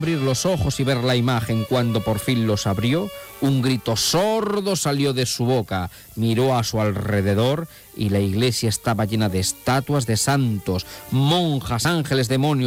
Abrir los ojos y ver la imagen. Cuando por fin los abrió, un grito sordo salió de su boca. Miró a su alrededor y la iglesia estaba llena de estatuas de santos, monjas, ángeles, demonios.